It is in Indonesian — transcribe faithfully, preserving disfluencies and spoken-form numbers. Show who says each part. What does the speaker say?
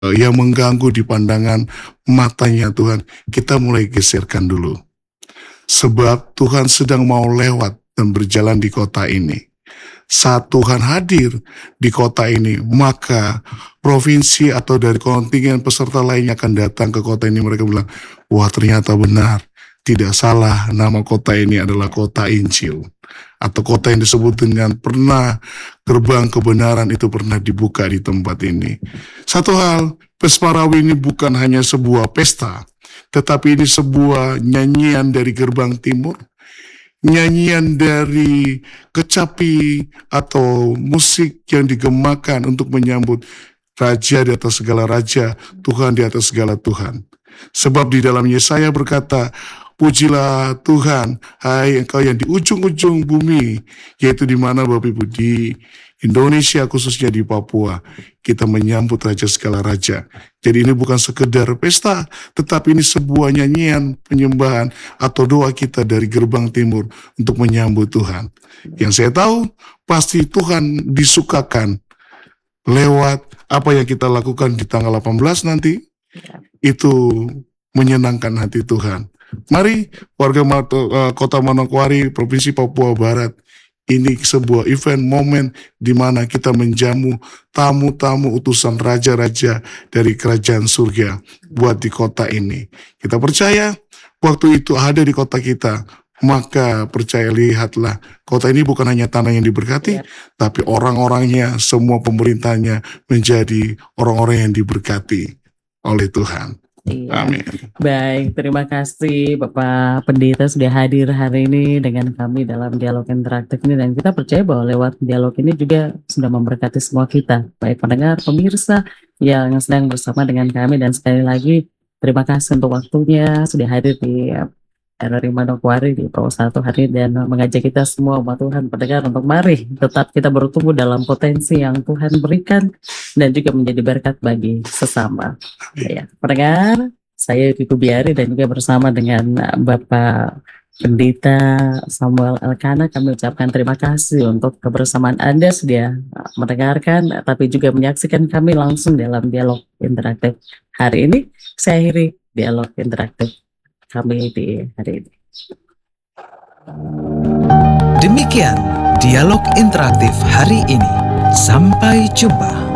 Speaker 1: eh, yang mengganggu di pandangan matanya Tuhan, kita mulai geserkan dulu. Sebab Tuhan sedang mau lewat dan berjalan di kota ini. Saat Tuhan hadir di kota ini, maka provinsi atau dari kontingen peserta lainnya akan datang ke kota ini. Mereka bilang, wah ternyata benar, tidak salah, nama kota ini adalah kota Injil. Atau kota yang disebut dengan pernah gerbang kebenaran itu pernah dibuka di tempat ini. Satu hal, Pesparawi ini bukan hanya sebuah pesta, tetapi ini sebuah nyanyian dari gerbang timur, nyanyian dari kecapi atau musik yang digemakan untuk menyambut Raja di atas segala raja, Tuhan di atas segala Tuhan. Sebab di dalam Yesaya berkata, pujilah Tuhan, hai engkau yang di ujung-ujung bumi, yaitu di mana Bapak Ibu, di Indonesia khususnya di Papua, kita menyambut Raja segala raja. Jadi ini bukan sekedar pesta, tetapi ini sebuah nyanyian penyembahan atau doa kita dari gerbang timur untuk menyambut Tuhan. Yang saya tahu, pasti Tuhan disukakan lewat apa yang kita lakukan di tanggal delapan belas nanti, itu menyenangkan hati Tuhan. Mari warga Kota Manokwari, Provinsi Papua Barat, ini sebuah event momen di mana kita menjamu tamu-tamu utusan raja-raja dari kerajaan surga buat di kota ini. Kita percaya waktu itu ada di kota kita, maka percaya lihatlah, kota ini bukan hanya tanah yang diberkati, ya, tapi orang-orangnya, semua pemerintahnya menjadi orang-orang yang diberkati oleh Tuhan.
Speaker 2: Iya.
Speaker 1: Amin.
Speaker 2: Baik, terima kasih Bapak Pendeta sudah hadir hari ini dengan kami dalam dialog interaktif ini, dan kita percaya bahwa lewat dialog ini juga sudah memberkati semua kita, baik pendengar, pemirsa yang sedang bersama dengan kami. Dan sekali lagi terima kasih untuk waktunya sudah hadir di R R I Manokwari di Pro satu hari dan mengajak kita semua umat Tuhan pendengar untuk mari tetap kita bertumbuh dalam potensi yang Tuhan berikan dan juga menjadi berkat bagi sesama. Ya, pendengar, saya Viku Biari dan juga bersama dengan Bapak Pendeta Samuel Elkana, kami ucapkan terima kasih untuk kebersamaan Anda sudah mendengarkan tapi juga menyaksikan kami langsung dalam dialog interaktif hari ini. Saya akhiri dialog interaktif kami di hari ini.
Speaker 3: Demikian dialog interaktif hari ini. Sampai jumpa.